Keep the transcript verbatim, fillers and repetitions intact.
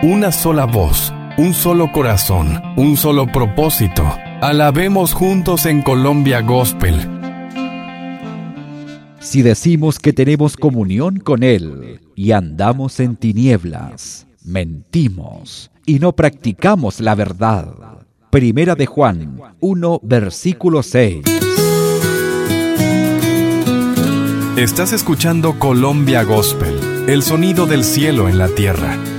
una sola voz, un solo corazón, un solo propósito. Alabemos juntos en Colombia Gospel. Si decimos que tenemos comunión con Él y andamos en tinieblas, mentimos y no practicamos la verdad. Primera de Juan uno, versículo seis. Estás escuchando Colombia Gospel, el sonido del cielo en la tierra.